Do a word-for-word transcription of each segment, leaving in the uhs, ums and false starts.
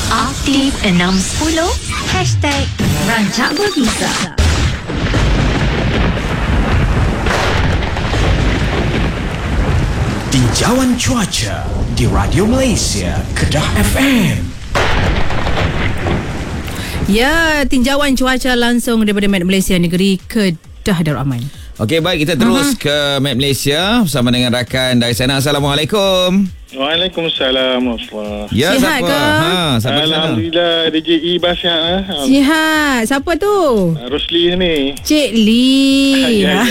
Aktif enam sepuluh Hashtag Rancak Berbisa. Tinjauan cuaca di Radio Malaysia Kedah F M. Ya, tinjauan cuaca langsung daripada Met Malaysia Negeri Kedah Darul Aman. Okey, baik, kita terus uh-huh. ke Met Malaysia bersama dengan rakan dari sana. Assalamualaikum. Waalaikumsalam warahmatullahi. Ya, sihat siapa? ke? Ha, siapa Alhamdulillah, D J Ibas ya. Sihat. Siapa tu? Rosli ni. Cik Lee. Ya, ya.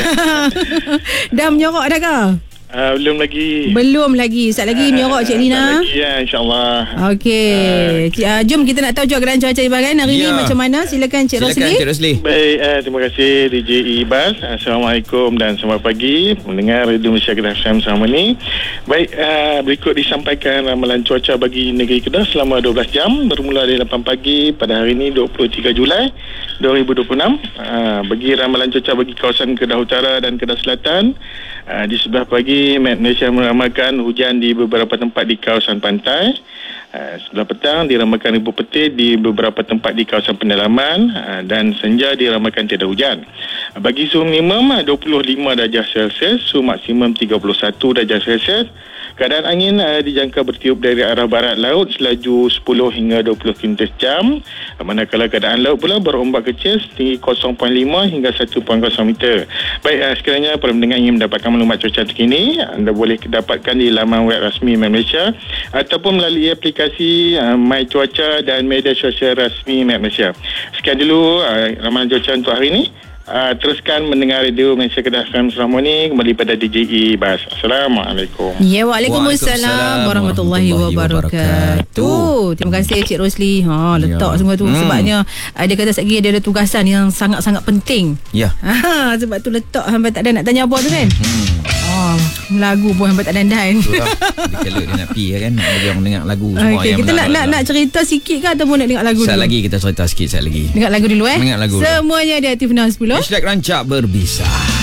Dah menyorok dah ke? Uh, belum lagi. Belum lagi. Sat lagi menyorok Cik Lina. lagi ya, insyaAllah. Okey. Uh, uh, jom kita nak tahu juga keadaan cuaca Ibaran hari ya. ni macam mana. Silakan Cik Silakan Rosli. Cik Rosli. Baik, uh, terima kasih D J Ibas. Assalamualaikum dan selamat pagi mendengar Radio Malaysia Kedah F M selama ni. Baik, uh, berikut disampaikan ramalan cuaca bagi negeri Kedah selama dua belas jam bermula dari lapan pagi pada hari ini dua puluh tiga Julai dua ribu dua puluh enam. Uh, bagi ramalan cuaca bagi kawasan Kedah Utara dan Kedah Selatan, uh, di sebelah pagi Met Malaysia meramalkan hujan di beberapa tempat di kawasan pantai. Uh, sebelah petang diramalkan ribuan petir di beberapa tempat di kawasan pendalaman, uh, dan senja diramalkan tiada hujan. Uh, bagi suhu minimum uh, dua puluh lima darjah Celsius, suhu maksimum tiga puluh satu darjah Celsius. Keadaan angin uh, dijangka bertiup dari arah barat laut selaju sepuluh hingga dua puluh kilometer jam. Uh, manakala keadaan laut pula berombak kecil setinggi kosong perpuluhan lima hingga satu perpuluhan kosong meter. Baik, uh, sekiranya para pendengar ingin mendapatkan maklumat cuaca terkini, anda boleh dapatkan di laman web rasmi Met Malaysia ataupun melalui aplikasi uh, My Cuaca dan media sosial rasmi Met Malaysia. Sekian dulu uh, ramalan cuaca untuk hari ini. Uh, teruskan mendengar Radio Malaysia Kedah F M selama ni kembali pada D J Ibas. Assalamualaikum. Ya, Waalaikumsalam warahmatullahi wabarakatuh. Terima kasih Cik Rosli. Ha, letak ya. semua tu hmm. sebabnya uh, dia kata sekali dia ada tugasan yang sangat-sangat penting. Ya. Ha, sebab tu letak hampa tak ada nak tanya apa tu kan. Hmm. Oh, lagu pun hampa tak dandan. Itulah. Dia kalau dia nak pi kan, nak bagi orang dengar lagu semua okay, yang kita nak nak, nak cerita sikit ke ataupun nak dengar lagu dulu? Sekali dulu? lagi kita cerita sikit sekali lagi. Dengar lagu dulu eh. Dengar lagu. Semuanya di Aktif enam sepuluh. Hashtag Rancak Berbisa.